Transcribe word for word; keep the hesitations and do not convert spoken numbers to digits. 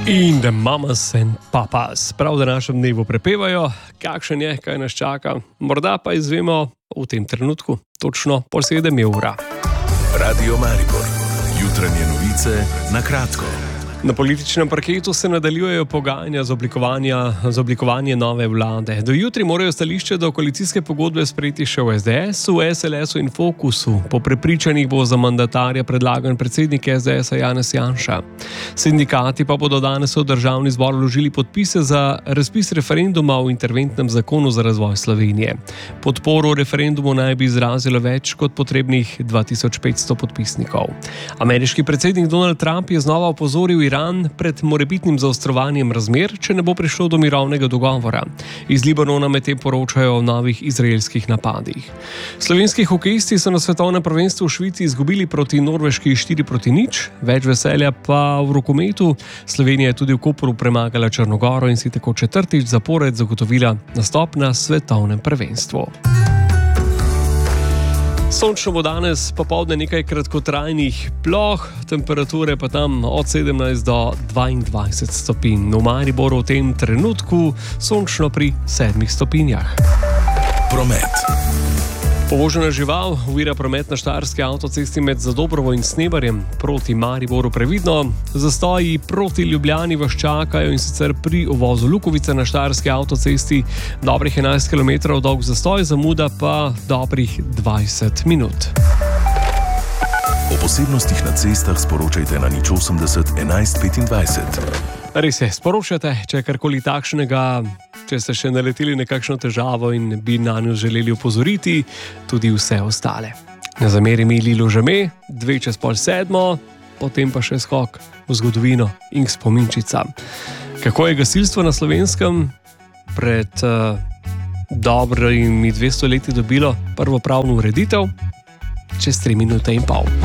In the mamas and papas prav v današnjem dnevu prepevajo, kakšen je, kaj nas čaka. Morda pa izvemo v tem trenutku, točno pol sedem je ura. Radio Maribor, jutranje novice na kratko. Na političnem parketu se nadaljujejo pogajanja za oblikovanje nove vlade. Do jutri morajo stališče do koalicijske pogodbe sprejeti še v es de esu, es el esu in Fokusu. Po prepričanjih bo za mandatarja predlagan predsednik es de esa Janez Janša. Sindikati pa bodo danes v državni zbor vložili podpise za razpis referenduma o interventnem zakonu za razvoj Slovenije. Podporo referendumu naj bi izrazilo več kot potrebnih dva tisoč petsto podpisnikov. Ameriški predsednik Donald Trump je znova opozoril Iran pred morebitnim zaostrovanjem razmer, če ne bo prišlo do mirovnega dogovora. Iz Libanona medtem poročajo o novih izraelskih napadih. Slovenski hokejisti so na svetovnem prvenstvu v Švici izgubili proti Norveški štiri proti nič, več veselja pa v rokometu. Slovenija je tudi v Kopru premagala Črnogoro in si tako četrtič zapored zagotovila nastop na svetovnem prvenstvu. Sončno bo danes popoldne nekaj kratkotrajnih ploh, temperature pa tam od sedemnajst do dvaindvajset stopinj. V Mariboru v tem trenutku sončno pri sedmih stopinjah. Promet. Povožena žival ovira promet na štajerski avtocesti med Zadobrovo in Snebarjem proti Mariboru previdno. Zastoji proti Ljubljani vas čakajo, in sicer pri uvozu Lukovice na štajerski avtocesti dobrih enajst kilometrov dolg zastoj, zamuda pa dobrih dvajset minut. O posebnostih na cestah sporočajte na nič osemdeset enajst petindvajset. Res je, sporočate, če je karkoli takšnega, če ste še naleteli na kakšno težavo in bi na njo želeli opozoriti, tudi vse ostale. Na zameri mi Lilo Žeme, dve čez pol sedmo, potem pa še skok v zgodovino in k spominčicam. Kako je gasilstvo na Slovenskem pred uh, dobrimi dvesto leti dobilo prvo pravno ureditev? Čez tri minute in pol.